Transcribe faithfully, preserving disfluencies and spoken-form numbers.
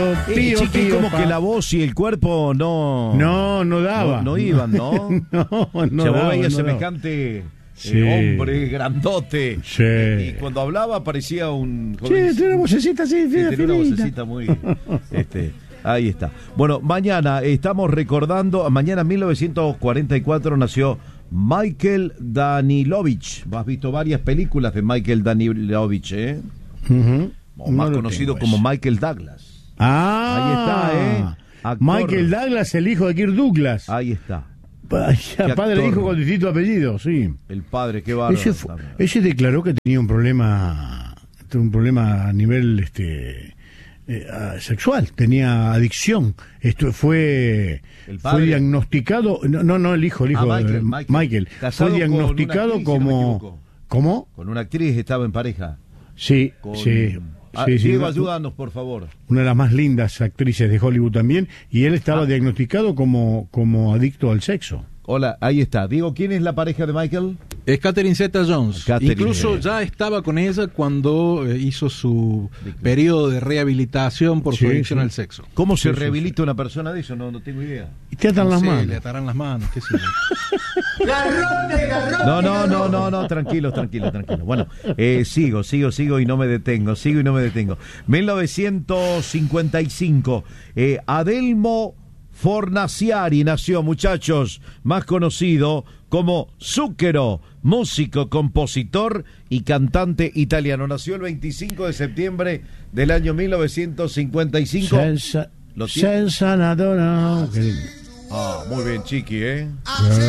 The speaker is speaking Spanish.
pío, Chiqui, pío, como pa. que la voz y el cuerpo no... No, no daba. No, no iban, ¿no? no, no o sea, vos daba, veías no semejante Sí. eh, hombre, grandote. Sí. Y cuando hablaba parecía un... Sí, tiene una vocecita así, Sí, fina, tiene una finita. vocecita muy... Este, ahí está. Bueno, mañana estamos recordando... Mañana en mil novecientos cuarenta y cuatro nació Michael Danilovich. Has visto varias películas de Michael Danilovich, ¿eh? Uh-huh. O más No lo conocido tengo como ese. Michael Douglas. Ah, Ahí está, ¿eh? Actor. Michael Douglas, el hijo de Kirk Douglas. Ahí está. Vaya, padre e hijo con distinto apellido, sí. El padre, qué bárbaro. Ese, fu- ese declaró que tenía un problema, un problema a nivel este eh, ah, sexual, tenía adicción. Esto fue El fue padre. diagnosticado, no, no, no el hijo, el hijo Ah, Michael, de- Michael. Michael, Casado fue con diagnosticado una actriz, si no me como equivoco. ¿cómo? Con una actriz estaba en pareja. Sí, Con... sí. Ah, sí, sí, Diego, una- ayúdanos, por favor. una de las más lindas actrices de Hollywood también, y él estaba Ah. diagnosticado como, como adicto al sexo. Hola, ahí está. Diego, ¿quién es la pareja de Michael? Es Catherine Zeta-Jones. Catherine, Incluso eh. ya estaba con ella cuando eh, hizo su periodo de rehabilitación por su Sí, adicción sí. al sexo. ¿Cómo se Sí, sí, rehabilita una persona de eso? No, no tengo idea. Y te atan No las sé, manos. le atarán las manos, qué sé yo. No, no, no, no, no, tranquilos, tranquilos, tranquilos. Bueno, eh, sigo, sigo, sigo y no me detengo, sigo y no me detengo. mil novecientos cincuenta y cinco, eh, Adelmo Fornaciari nació, muchachos, más conocido como Zucchero, músico, compositor y cantante italiano. Nació el veinticinco de septiembre del año mil novecientos cincuenta y cinco. Senza, ¿Lo tiene? senza nada, no. Qué lindo. Ah, muy bien, Chiqui, ¿eh?